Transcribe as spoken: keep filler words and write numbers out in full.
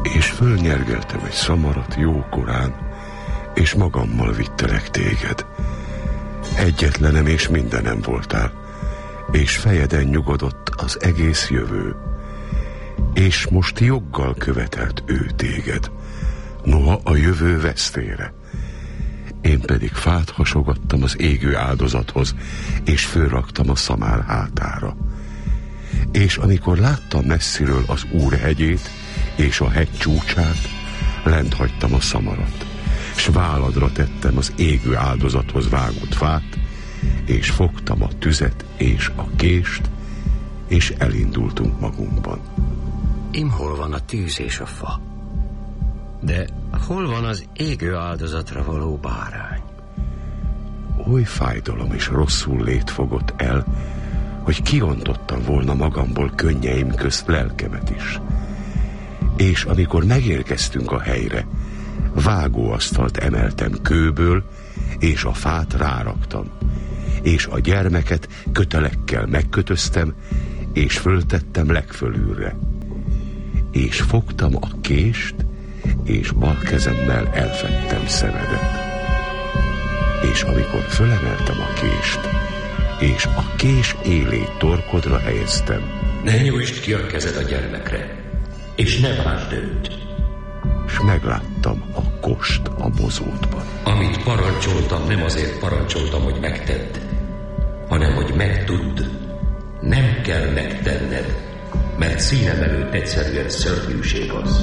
És fölnyergeltem egy szamarat jókorán, és magammal vittelek téged. Egyetlenem és mindenem voltál, és fejeden nyugodott az egész jövő. És most joggal követelt ő téged, noha a jövő vesztére. Én pedig fát hasogattam az égő áldozathoz, és fölraktam a szamár hátára. És amikor láttam messziről az Úr hegyét, és a hegy csúcsát, lent hagytam a szamarat, s váladra tettem az égő áldozathoz vágott fát, és fogtam a tüzet és a kést, és elindultunk magunkban. Im, hol van a tűz és a fa? De hol van az égő áldozatra való bárány? Oly fájdalom és rosszul lét fogott el, hogy kiontottam volna magamból könnyeim közt lelkemet is. És amikor megérkeztünk a helyre, vágóasztalt emeltem kőből, és a fát ráraktam, és a gyermeket kötelekkel megkötöztem, és föltettem legfölülre. És fogtam a kést, és bal kezemmel elfedtem szemedet. És amikor fölemeltem a kést, és a kés élét torkodra helyeztem. Ne nyújtsd ki a kezed a gyermekre, és ne bánsd őt. S megláttam a kost a bozótban. Amit parancsoltam, nem azért parancsoltam, hogy megtedd, hanem hogy megtudd. Nem kell megtenned, mert színem előtt egyszerűen szörnyűség az.